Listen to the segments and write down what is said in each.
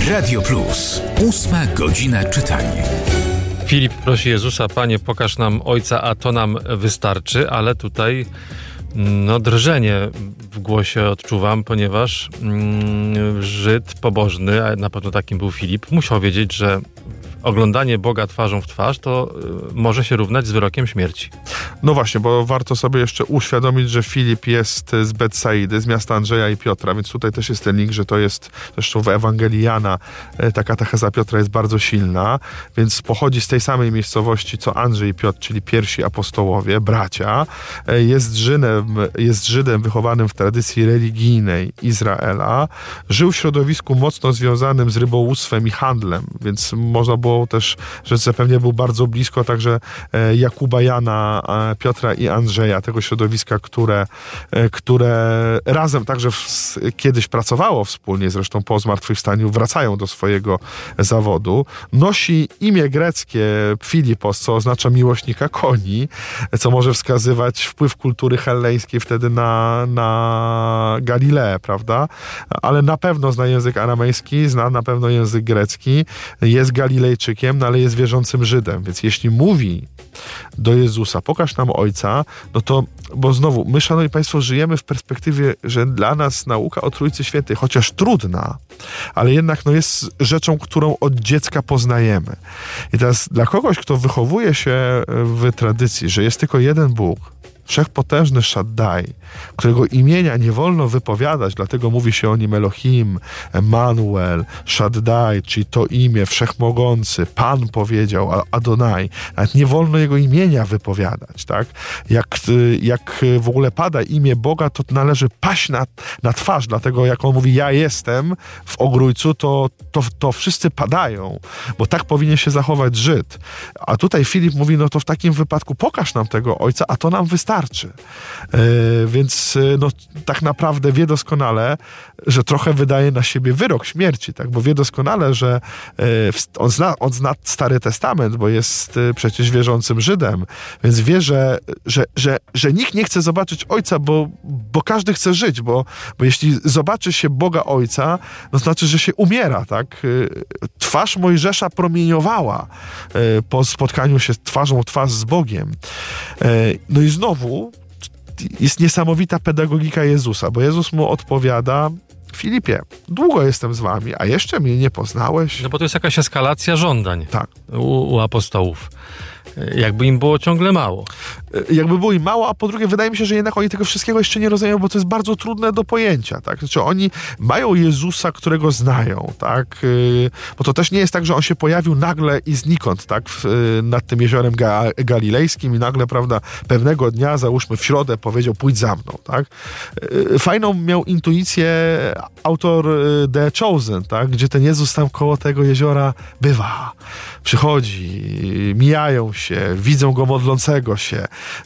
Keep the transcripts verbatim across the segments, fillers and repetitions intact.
Radio Plus. Ósma godzina czytania. Filip prosi Jezusa: Panie, pokaż nam Ojca, a to nam wystarczy, ale tutaj no drżenie w głosie odczuwam, ponieważ mm, Żyd pobożny, a na pewno takim był Filip, musiał wiedzieć, że oglądanie Boga twarzą w twarz to y, może się równać z wyrokiem śmierci. No właśnie, bo warto sobie jeszcze uświadomić, że Filip jest z Betsaidy, z miasta Andrzeja i Piotra, więc tutaj też jest ten link, że to jest, zresztą w Ewangelii Jana ta katecheza Piotra jest bardzo silna, więc pochodzi z tej samej miejscowości co Andrzej i Piotr, czyli pierwsi apostołowie, bracia. Jest Żydem, jest Żydem wychowanym w tradycji religijnej Izraela. Żył w środowisku mocno związanym z rybołówstwem i handlem, więc można było też, że zapewne był bardzo blisko także Jakuba, Jana, Piotra i Andrzeja, tego środowiska, które, które razem także w, kiedyś pracowało wspólnie, zresztą po zmartwychwstaniu wracają do swojego zawodu. Nosi imię greckie Filipos, co oznacza miłośnika koni, co może wskazywać wpływ kultury helleńskiej wtedy na, na Galileę, prawda? Ale na pewno zna język aramejski, zna na pewno język grecki, jest Galilejczykiem, no ale jest wierzącym Żydem, więc jeśli mówi do Jezusa: pokaż nam Ojca, no to, bo znowu, my, szanowni państwo, żyjemy w perspektywie, że dla nas nauka o Trójcy Świętej, chociaż trudna, ale jednak no, jest rzeczą, którą od dziecka poznajemy. I teraz dla kogoś, kto wychowuje się w tradycji, że jest tylko jeden Bóg, wszechpotężny Shaddai, którego imienia nie wolno wypowiadać, dlatego mówi się o nim Elohim, Emmanuel, Shaddai, czyli to imię, wszechmogący, Pan powiedział, Adonai. Nawet nie wolno jego imienia wypowiadać, tak? Jak, jak w ogóle pada imię Boga, to należy paść na, na twarz, dlatego jak on mówi ja jestem w Ogrójcu, to, to, to wszyscy padają, bo tak powinien się zachować Żyd. A tutaj Filip mówi, no to w takim wypadku pokaż nam tego Ojca, a to nam wystarczy. Yy, więc no, tak naprawdę wie doskonale, że trochę wydaje na siebie wyrok śmierci, tak? Bo wie doskonale, że yy, on, zna, on zna Stary Testament, bo jest yy, przecież wierzącym Żydem, więc wie, że, że, że, że nikt nie chce zobaczyć Ojca, bo, bo każdy chce żyć, bo, bo jeśli zobaczy się Boga Ojca, no to znaczy, że się umiera, tak? Yy, twarz Mojżesza promieniowała yy, po spotkaniu się twarzą w twarz z Bogiem. Yy, no i znowu jest niesamowita pedagogika Jezusa, bo Jezus mu odpowiada: Filipie, długo jestem z wami, a jeszcze mnie nie poznałeś? No bo to jest jakaś eskalacja żądań tak. u, u apostołów. Jakby im było ciągle mało. Jakby było im mało, a po drugie wydaje mi się, że jednak oni tego wszystkiego jeszcze nie rozumieją, bo to jest bardzo trudne do pojęcia, tak? Znaczy oni mają Jezusa, którego znają, tak? Bo to też nie jest tak, że on się pojawił nagle i znikąd, tak? Nad tym jeziorem Ga- Galilejskim i nagle, prawda, pewnego dnia, załóżmy w środę, powiedział: pójdź za mną, tak? Fajną miał intuicję autor The Chosen, tak? Gdzie ten Jezus tam koło tego jeziora bywa, przychodzi, mijają się, widzą go modlącego się.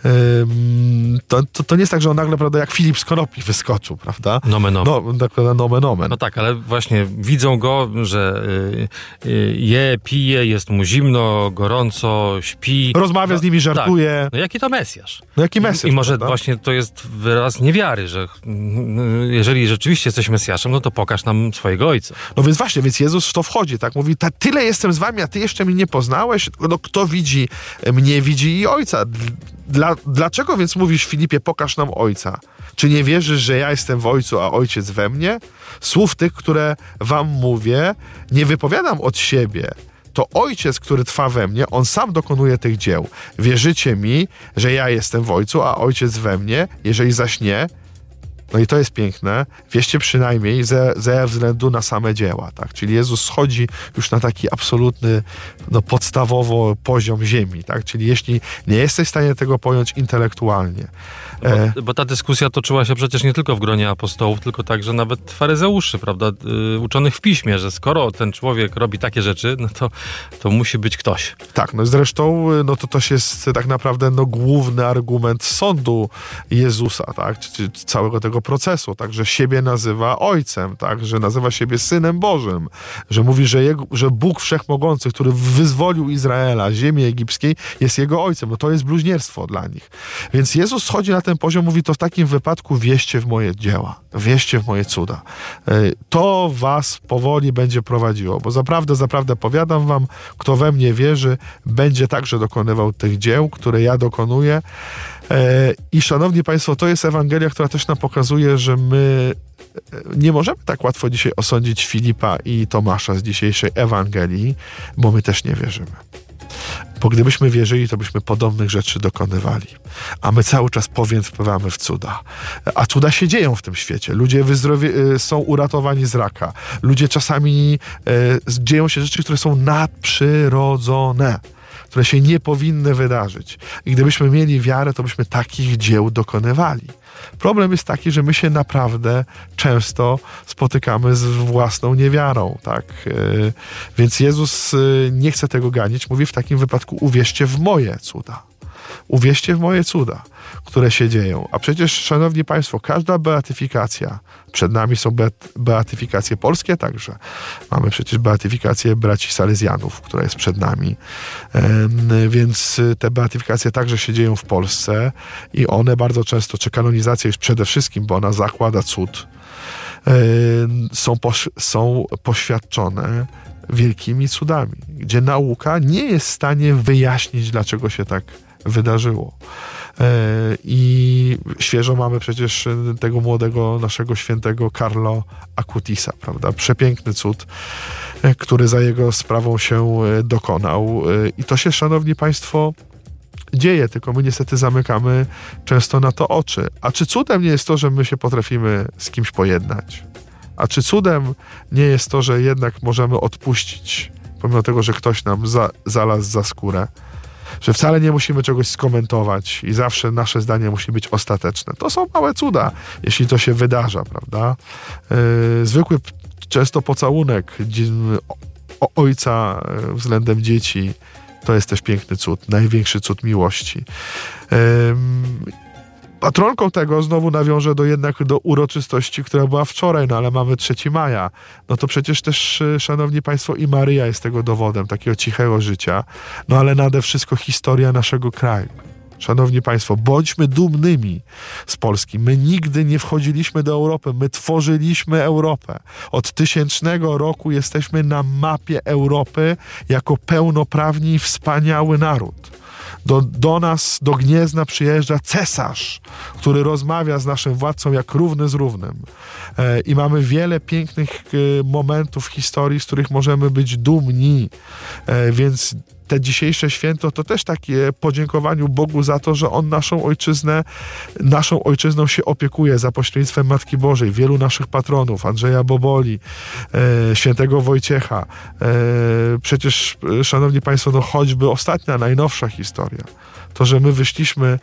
To, to, to nie jest tak, że on nagle, prawda, jak Filip z konopi wyskoczył, prawda? Nomen omen. No, tak, nomen omen. No tak, ale właśnie widzą go, że y, y, je, pije, jest mu zimno, gorąco, śpi. Rozmawia no, z nimi, żartuje. Tak. No jaki to Mesjasz? No jaki Mesjasz? I, i może prawda? właśnie to jest wyraz niewiary, że y, jeżeli rzeczywiście jesteś Mesjaszem, no to pokaż nam swojego Ojca. No więc właśnie, więc Jezus w to wchodzi, tak? Mówi: ta, tyle jestem z wami, a ty jeszcze mnie nie poznałeś? No kto widzi mnie, widzi i Ojca. Dla, dlaczego więc mówisz, Filipie, pokaż nam Ojca? Czy nie wierzysz, że ja jestem w Ojcu, a Ojciec we mnie? Słów tych, które wam mówię, nie wypowiadam od siebie. To Ojciec, który trwa we mnie, On sam dokonuje tych dzieł. Wierzycie mi, że ja jestem w Ojcu, a Ojciec we mnie? Jeżeli zaś nie, no i to jest piękne, wierzcie przynajmniej ze, ze względu na same dzieła, tak? Czyli Jezus schodzi już na taki absolutny, no, podstawowo poziom ziemi, tak? Czyli jeśli nie jesteś w stanie tego pojąć intelektualnie. E... Bo, bo ta dyskusja toczyła się przecież nie tylko w gronie apostołów, tylko także nawet faryzeuszy, prawda? Yy, uczonych w piśmie, że skoro ten człowiek robi takie rzeczy, no to, to musi być ktoś. Tak, no zresztą no to też jest tak naprawdę no, główny argument sądu Jezusa, tak? Czy, czy całego tego tego procesu, tak, że siebie nazywa ojcem, tak, że nazywa siebie synem Bożym, że mówi, że, jego, że Bóg Wszechmogący, który wyzwolił Izraela z ziemi egipskiej, jest jego ojcem. No to jest bluźnierstwo dla nich. Więc Jezus schodzi na ten poziom, mówi, to w takim wypadku wierzcie w moje dzieła, wierzcie w moje cuda. To was powoli będzie prowadziło, bo zaprawdę, zaprawdę powiadam wam, kto we mnie wierzy, będzie także dokonywał tych dzieł, które ja dokonuję. I szanowni państwo, to jest Ewangelia, która też nam pokazuje, że my nie możemy tak łatwo dzisiaj osądzić Filipa i Tomasza z dzisiejszej Ewangelii, bo my też nie wierzymy. Bo gdybyśmy wierzyli, to byśmy podobnych rzeczy dokonywali. A my cały czas powiem wpływamy w cuda. A cuda się dzieją w tym świecie. Ludzie wyzdrowie- są uratowani z raka. Ludzie czasami e, dzieją się rzeczy, które są nadprzyrodzone, które się nie powinny wydarzyć. I gdybyśmy mieli wiarę, to byśmy takich dzieł dokonywali. Problem jest taki, że my się naprawdę często spotykamy z własną niewiarą, tak? Yy, więc Jezus yy, nie chce tego ganić. Mówi w takim wypadku, uwierzcie w moje cuda. Uwierzcie w moje cuda, które się dzieją. A przecież, szanowni państwo, każda beatyfikacja, przed nami są beat- beatyfikacje polskie także. Mamy przecież beatyfikację braci Salezjanów, która jest przed nami. Yy, więc te beatyfikacje także się dzieją w Polsce i one bardzo często, czy kanonizacja już przede wszystkim, bo ona zakłada cud, yy, są, poś- są poświadczone wielkimi cudami, gdzie nauka nie jest w stanie wyjaśnić, dlaczego się tak wydarzyło. I świeżo mamy przecież tego młodego naszego świętego Carlo Acutisa, prawda? Przepiękny cud, który za jego sprawą się dokonał. I to się, szanowni państwo, dzieje, tylko my niestety zamykamy często na to oczy. A czy cudem nie jest to, że my się potrafimy z kimś pojednać? A czy cudem nie jest to, że jednak możemy odpuścić, pomimo tego, że ktoś nam za, zalazł za skórę? Że wcale nie musimy czegoś skomentować i zawsze nasze zdanie musi być ostateczne. To są małe cuda, jeśli to się wydarza, prawda? Yy, zwykły często pocałunek o, ojca względem dzieci to jest też piękny cud, największy cud miłości. Yy, Patronką tego znowu nawiążę do jednak do uroczystości, która była wczoraj, no ale mamy trzeciego maja. No to przecież też, szanowni państwo, i Maryja jest tego dowodem, takiego cichego życia. No ale nade wszystko historia naszego kraju. Szanowni państwo, bądźmy dumnymi z Polski. My nigdy nie wchodziliśmy do Europy, my tworzyliśmy Europę. Od tysięcznego roku jesteśmy na mapie Europy jako pełnoprawny i wspaniały naród. Do, do nas, do Gniezna przyjeżdża cesarz, który rozmawia z naszym władcą jak równy z równym. E, I mamy wiele pięknych e, momentów w historii, z których możemy być dumni. E, więc te dzisiejsze święto to też takie podziękowaniu Bogu za to, że On naszą ojczyznę, naszą ojczyzną się opiekuje za pośrednictwem Matki Bożej, wielu naszych patronów, Andrzeja Boboli, e, świętego Wojciecha. E, przecież, szanowni państwo, no choćby ostatnia, najnowsza historia. To, że my wyszliśmy e,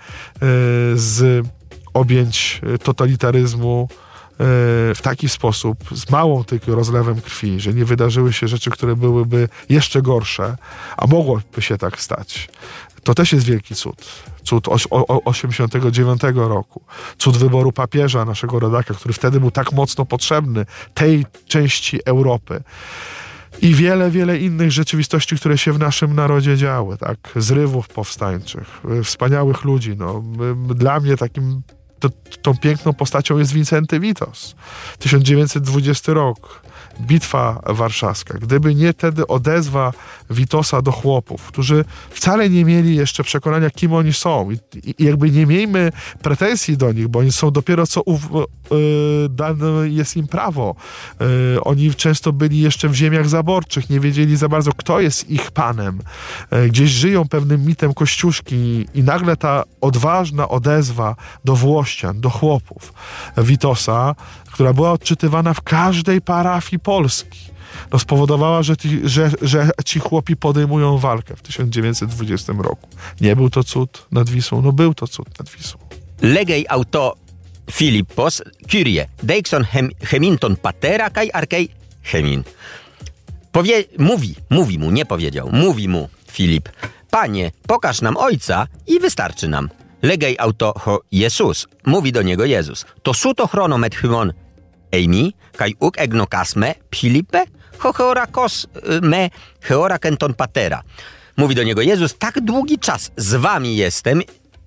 z objęć totalitaryzmu w taki sposób, z małą tylko rozlewem krwi, że nie wydarzyły się rzeczy, które byłyby jeszcze gorsze, a mogłoby się tak stać. To też jest wielki cud. Cud osiemdziesiątego dziewiątego roku. Cud wyboru papieża, naszego rodaka, który wtedy był tak mocno potrzebny tej części Europy. I wiele, wiele innych rzeczywistości, które się w naszym narodzie działy, tak? Zrywów powstańczych, wspaniałych ludzi. No, dla mnie takim To, tą piękną postacią jest Wincenty Witos. tysiąc dziewięćset dwudziesty rok, Bitwa Warszawska. Gdyby nie wtedy odezwa Witosa do chłopów, którzy wcale nie mieli jeszcze przekonania, kim oni są. I, i jakby nie miejmy pretensji do nich, bo oni są dopiero co ów, yy, dane jest im prawo. Yy, oni często byli jeszcze w ziemiach zaborczych, nie wiedzieli za bardzo, kto jest ich panem. Yy, gdzieś żyją pewnym mitem Kościuszki i nagle ta odważna odezwa do Włościan, do chłopów Witosa, która była odczytywana w każdej parafii Polski, no spowodowała, że, ci, że, że ci chłopi podejmują walkę w tysiąc dziewięćset dwudziestym roku. Nie był to cud nad Wisłą? No był to cud nad Wisłą. Legej auto Filippos, Kyrie, Deixon hem, heminton patera kaj arkej hemin. Powie, mówi, mówi mu, nie powiedział, mówi mu Filip: Panie, pokaż nam ojca i wystarczy nam. Legej auto ho Jezus. Mówi do niego Jezus. To suto chrono met hymon eimi, kaj uk egnokasme Filipe, ho heorakos me heora kenton patera. Mówi do niego Jezus, tak długi czas z wami jestem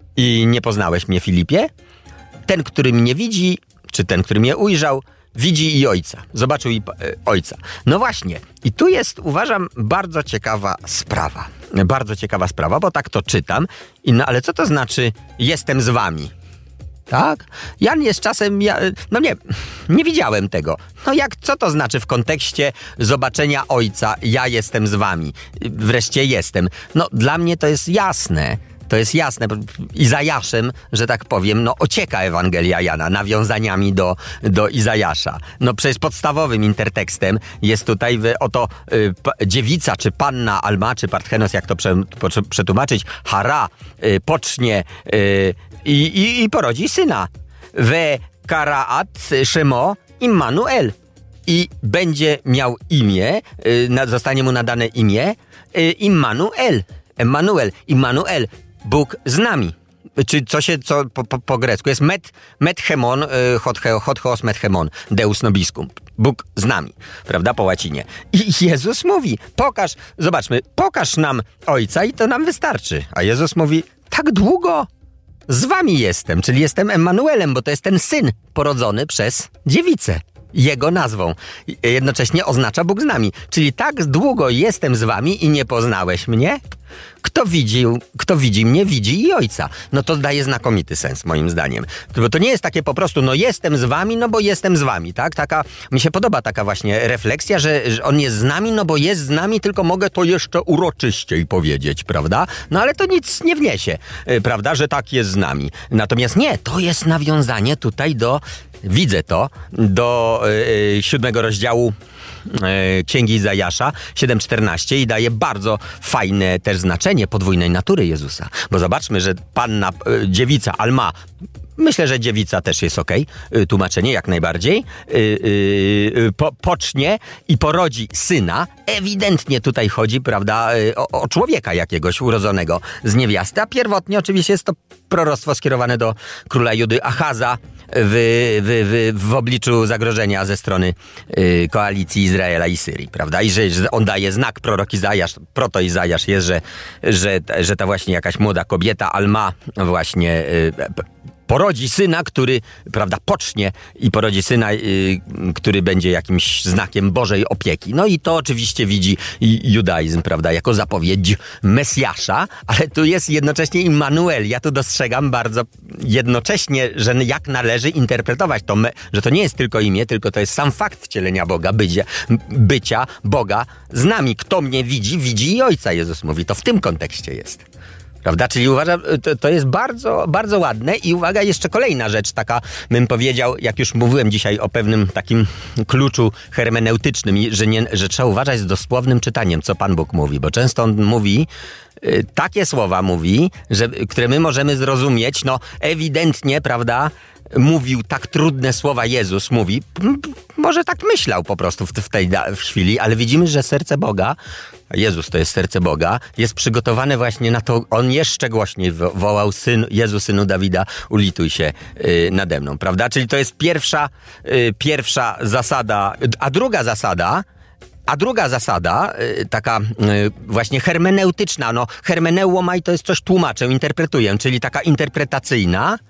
i nie poznałeś mnie, Filipie? Ten, który mnie widzi, czy ten, który mnie ujrzał, widzi i Ojca. Zobaczył i e, Ojca. No właśnie. I tu jest, uważam, bardzo ciekawa sprawa. Bardzo ciekawa sprawa, bo tak to czytam. I no ale co to znaczy jestem z wami? Tak? Jan jest czasem, ja, no nie, nie widziałem tego. No jak, co to znaczy w kontekście zobaczenia Ojca, ja jestem z wami, wreszcie jestem. No dla mnie to jest jasne, to jest jasne. Izajaszem, że tak powiem, no ocieka Ewangelia Jana nawiązaniami do, do Izajasza. No przecież podstawowym intertekstem jest tutaj oto y, p, dziewica, czy panna Alma, czy Parthenos, jak to prze, po, przetłumaczyć, Hara, y, pocznie y, i, i, i porodzi syna. We karaat Shemo Immanuel. I będzie miał imię, y, zostanie mu nadane imię y, Immanuel. Emmanuel, Immanuel, Bóg z nami. Czy co się, co po, po, po grecku jest met, methemon, y, hot, hot hoos methemon, deus nobiscum. Bóg z nami, prawda, po łacinie. I Jezus mówi, pokaż, zobaczmy, pokaż nam Ojca i to nam wystarczy. A Jezus mówi, tak długo z wami jestem, czyli jestem Emmanuelem, bo to jest ten syn porodzony przez dziewicę. Jego nazwą. Jednocześnie oznacza Bóg z nami. Czyli tak długo jestem z wami i nie poznałeś mnie? Kto widzi, kto widzi mnie, widzi i Ojca. No to daje znakomity sens, moim zdaniem. Bo to nie jest takie po prostu, no jestem z wami, no bo jestem z wami, tak? Taka, mi się podoba taka właśnie refleksja, że, że on jest z nami, no bo jest z nami, tylko mogę to jeszcze uroczyściej powiedzieć, prawda? No ale to nic nie wniesie, prawda, że tak jest z nami. Natomiast nie, to jest nawiązanie tutaj do, widzę to, do yy, siódmego rozdziału Księgi Izajasza siedem czternaście i daje bardzo fajne też znaczenie podwójnej natury Jezusa. Bo zobaczmy, że panna, dziewica, Alma, myślę, że dziewica też jest okej, okay, tłumaczenie jak najbardziej, yy, po, pocznie i porodzi syna. Ewidentnie tutaj chodzi, prawda, o, o człowieka jakiegoś urodzonego z niewiasty, a pierwotnie oczywiście jest to proroctwo skierowane do króla Judy Achaza, W, w, w, w obliczu zagrożenia ze strony y, koalicji Izraela i Syrii, prawda? I że, że on daje znak, prorok Izajasz, proto Izajasz jest, że, że, że ta właśnie jakaś młoda kobieta, Alma, właśnie y, porodzi syna, który, prawda, pocznie i porodzi syna, y, który będzie jakimś znakiem Bożej opieki. No i to oczywiście widzi i judaizm, prawda, jako zapowiedź Mesjasza, ale tu jest jednocześnie Immanuel. Ja tu dostrzegam bardzo jednocześnie, że jak należy interpretować to, że to nie jest tylko imię, tylko to jest sam fakt wcielenia Boga, bycia, bycia Boga z nami. Kto mnie widzi, widzi i Ojca, Jezus mówi. To w tym kontekście jest. Prawda? Czyli uważam, to, to jest bardzo, bardzo ładne i uwaga, jeszcze kolejna rzecz taka, bym powiedział, jak już mówiłem dzisiaj o pewnym takim kluczu hermeneutycznym, że, nie, że trzeba uważać z dosłownym czytaniem, co Pan Bóg mówi, bo często on mówi, y, takie słowa mówi, że, które my możemy zrozumieć, no ewidentnie, prawda, mówił tak trudne słowa Jezus, mówi, może tak myślał po prostu w, w tej w chwili, ale widzimy, że serce Boga, Jezus to jest serce Boga, jest przygotowane właśnie na to, on jeszcze głośniej wołał, syn, Jezu, synu Dawida, ulituj się y, nade mną, prawda? Czyli to jest pierwsza, y, pierwsza zasada, a druga zasada, A druga zasada, taka właśnie hermeneutyczna, no hermeneuomai to jest coś tłumaczę, interpretuję, czyli taka interpretacyjna,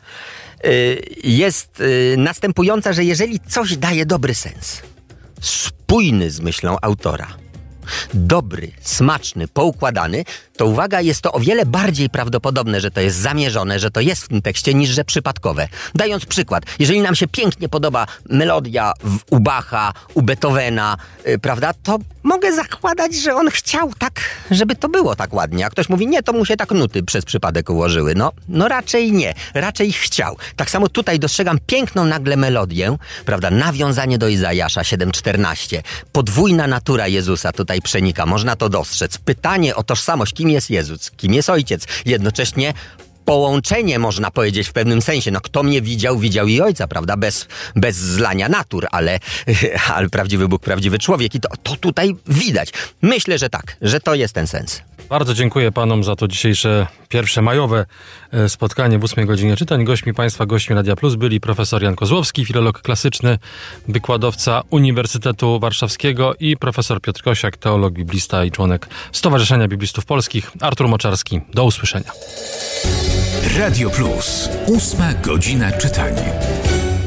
jest następująca, że jeżeli coś daje dobry sens, spójny z myślą autora, dobry, smaczny, poukładany, to uwaga, jest to o wiele bardziej prawdopodobne, że to jest zamierzone, że to jest w tym tekście, niż że przypadkowe. Dając przykład, jeżeli nam się pięknie podoba melodia w, u Bacha, u Beethovena, yy, prawda, to mogę zakładać, że on chciał tak, żeby to było tak ładnie. A ktoś mówi, nie, to mu się tak nuty przez przypadek ułożyły. No, no raczej nie, raczej chciał. Tak samo tutaj dostrzegam piękną nagle melodię, prawda, nawiązanie do Izajasza siedem czternaście. Podwójna natura Jezusa tutaj przenika, można to dostrzec. Pytanie o tożsamość, kim jest Jezus, kim jest Ojciec, jednocześnie połączenie, można powiedzieć, w pewnym sensie. No kto mnie widział, widział i Ojca, prawda? Bez, bez zlania natur, ale, ale prawdziwy Bóg, prawdziwy człowiek i to, to tutaj widać. Myślę, że tak, że to jest ten sens. Bardzo dziękuję panom za to dzisiejsze pierwsze majowe spotkanie w ósmej godzinie czytań. Gośćmi państwa, gośćmi Radia Plus byli profesor Jan Kozłowski, filolog klasyczny, wykładowca Uniwersytetu Warszawskiego i profesor Piotr Kosiak, teolog, biblista i członek Stowarzyszenia Biblistów Polskich. Artur Moczarski. Do usłyszenia. Radio Plus. Ósma godzina czytania.